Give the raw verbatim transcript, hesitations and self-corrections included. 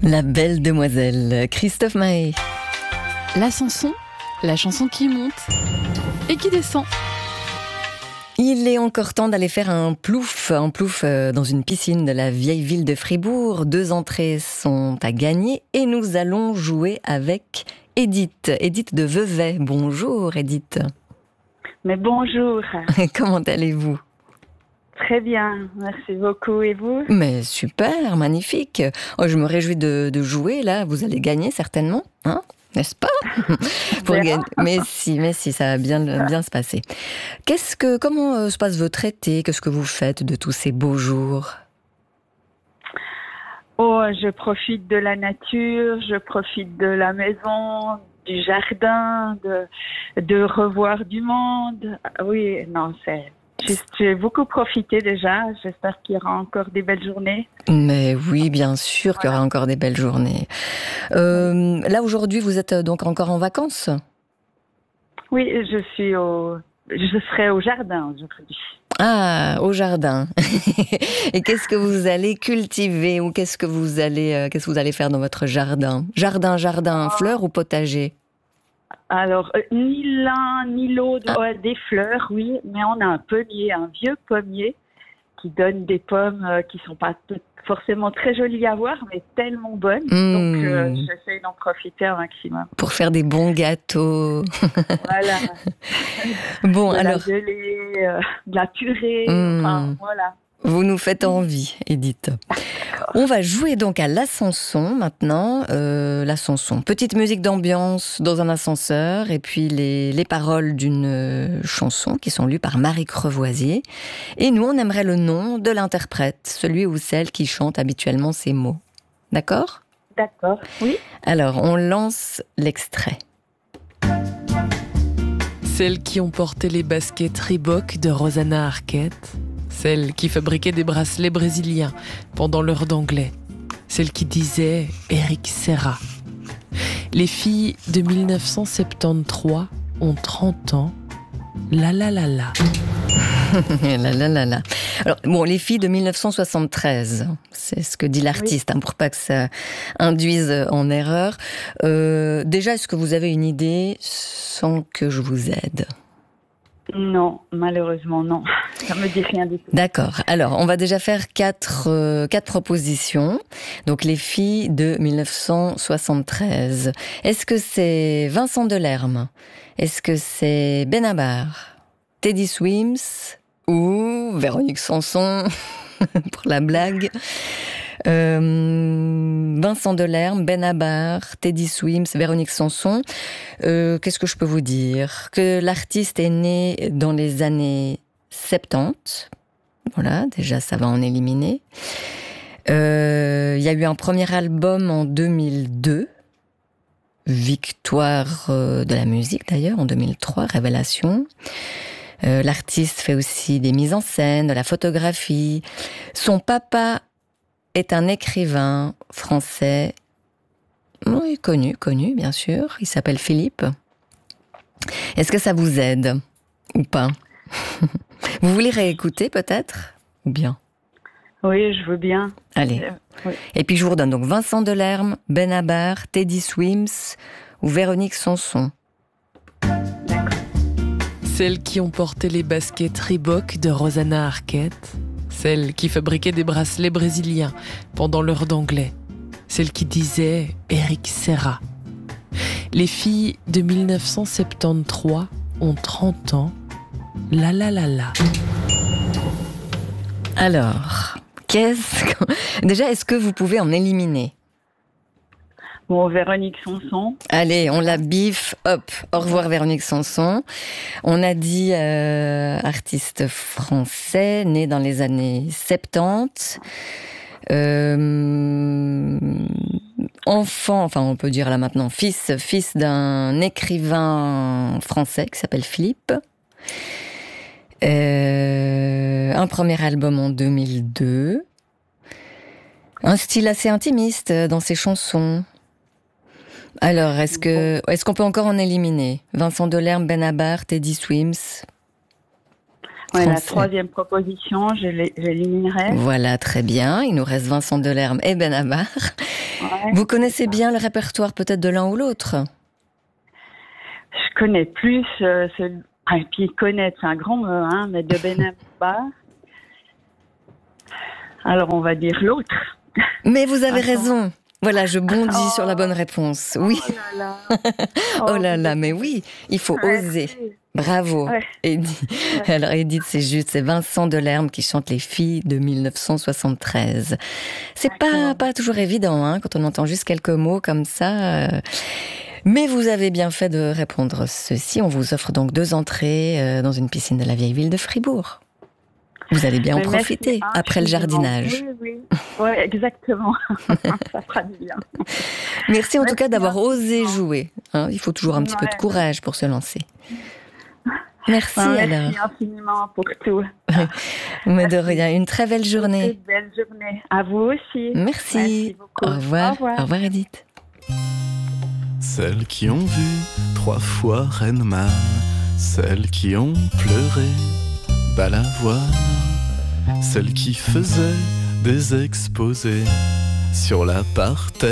La belle demoiselle, Christophe Maé. La chanson, la chanson qui monte et qui descend. Il est encore temps d'aller faire un plouf, un plouf dans une piscine de la vieille ville de Fribourg. Deux entrées sont à gagner et nous allons jouer avec Edith. Edith de Vevey. Bonjour Edith. Mais bonjour. Comment allez-vous ? Très bien, merci beaucoup. Et vous ? Mais super, magnifique. Oh, je me réjouis de, de jouer là. Vous allez gagner certainement, hein ? N'est-ce pas ? Pour gagner. Mais si, mais si, ça va bien, bien se passer. Qu'est-ce que, comment euh, se passe votre été ? Qu'est-ce que vous faites de tous ces beaux jours ? Oh, je profite de la nature, je profite de la maison, du jardin, de, de revoir du monde. Oui, non, c'est... J'ai beaucoup profité déjà. J'espère qu'il y aura encore des belles journées. Mais oui, bien sûr qu'il y aura encore des belles journées. Euh, là, aujourd'hui, vous êtes donc encore en vacances ? Oui, je suis au... Je serai au jardin aujourd'hui. Ah, au jardin. Et qu'est-ce que vous allez cultiver ou qu'est-ce que vous allez, euh, qu'est-ce que vous allez faire dans votre jardin ? Jardin, jardin, oh. Fleurs ou potager ? Alors, euh, ni l'un ni l'autre, ah. ouais, des fleurs, oui, mais on a un pommier, un vieux pommier qui donne des pommes euh, qui sont pas toutes forcément très jolies à voir, mais tellement bonnes. Mmh. Donc, euh, j'essaie d'en profiter un maximum. Pour faire des bons gâteaux. Voilà. Bon, de alors. La gelée, euh, de la purée, mmh. enfin, voilà. Vous nous faites envie, Edith. On va jouer donc à l'ascension maintenant. Euh, l'ascension, petite musique d'ambiance dans un ascenseur et puis les, les paroles d'une chanson qui sont lues par Marie Crevoisier. Et nous, on aimerait le nom de l'interprète, celui ou celle qui chante habituellement ces mots. D'accord ? D'accord, oui. Alors, on lance l'extrait. Celles qui ont porté les baskets Reebok de Rosanna Arquette. Celle qui fabriquait des bracelets brésiliens pendant l'heure d'anglais. Celle qui disait Eric Serra. Les filles de dix-neuf cent soixante-treize ont trente ans. La la la la. la la la la. Alors, bon, les filles de dix-neuf cent soixante-treize, c'est ce que dit l'artiste, oui. hein, pour pas que ça induise en erreur. Euh, déjà, est-ce que vous avez une idée sans que je vous aide ? Non, malheureusement non. Ça me dit rien du tout. D'accord. Alors, on va déjà faire quatre, euh, quatre propositions. Donc, les filles de dix-neuf cent soixante-treize. Est-ce que c'est Vincent Delerme ? Est-ce que c'est Benabar ? Teddy Swims ? Ou Véronique Sanson ? Pour la blague. Euh, Vincent Delerme, Benabar, Teddy Swims, Véronique Sanson. Euh, qu'est-ce que je peux vous dire ? Que l'artiste est né dans les années soixante-dix. Voilà, déjà ça va en éliminer. Euh, il y a eu un premier album en deux mille deux. Victoire de la musique d'ailleurs, en deux mille trois, Révélation. Euh, l'artiste fait aussi des mises en scène, de la photographie. Son papa est un écrivain français, oui, connu, connu, bien sûr. Il s'appelle Philippe. Est-ce que ça vous aide ou pas ? Vous voulez réécouter peut-être ? Ou bien ? Oui, je veux bien. Allez. Euh, oui. Et puis je vous redonne donc Vincent Delerme, Benabar, Teddy Swims ou Véronique Sanson. D'accord. Celles qui ont porté les baskets Reebok de Rosanna Arquette. Celle qui fabriquait des bracelets brésiliens pendant l'heure d'anglais. Celle qui disait Eric Serra. Les filles de dix-neuf cent soixante-treize ont trente ans. La la la la. Alors, qu'est-ce que... Déjà, est-ce que vous pouvez en éliminer ? Bon, Véronique Sanson. Allez, on la biffe, hop, au revoir Véronique Sanson. On a dit euh, artiste français, né dans les années soixante-dix. Euh, enfant, enfin on peut dire là maintenant, fils, fils d'un écrivain français qui s'appelle Philippe. Euh, un premier album en deux mille deux. Un style assez intimiste dans ses chansons. Alors, est-ce que est-ce qu'on peut encore en éliminer ? Vincent Delerme, Benabar, Teddy Swims. Ouais, la troisième proposition, je l'éliminerai. Voilà, très bien. Il nous reste Vincent Delerme et Benabar. Ouais. Vous connaissez bien le répertoire peut-être de l'un ou l'autre? Je connais plus euh, ce... ah, et puis connaître, c'est un grand mot, hein, mais de Benamba. Alors on va dire l'autre. Mais vous avez Attends. raison. Voilà, je bondis Oh. sur la bonne réponse. Oui. Oh là là. Oh là là, mais oui, il faut oser. Merci. Bravo, Ouais. Edith. Alors Edith, c'est juste, c'est Vincent Delerme qui chante Les Filles de mille neuf cent soixante-treize. C'est pas, D'accord. pas toujours évident, hein, quand on entend juste quelques mots comme ça. euh. Mais vous avez bien fait de répondre ceci. On vous offre donc deux entrées euh, dans une piscine de la vieille ville de Fribourg. Vous allez bien en Mais merci profiter après le infiniment. jardinage. Oui, oui. Ouais, exactement. Ça fera du bien. Merci en tout Merci cas d'avoir osé infiniment. jouer. Hein, il faut toujours un petit peu de Ouais. courage pour se lancer. Merci Ouais, alors. merci infiniment pour tout. Mais de rien, une très belle journée. Une belle journée. À vous aussi. Merci. Merci beaucoup. Au revoir. Au revoir. Au revoir Edith. Celles qui ont vu trois fois Renman, celles qui ont pleuré Balavoine, celles qui faisaient des exposés sur la parterre.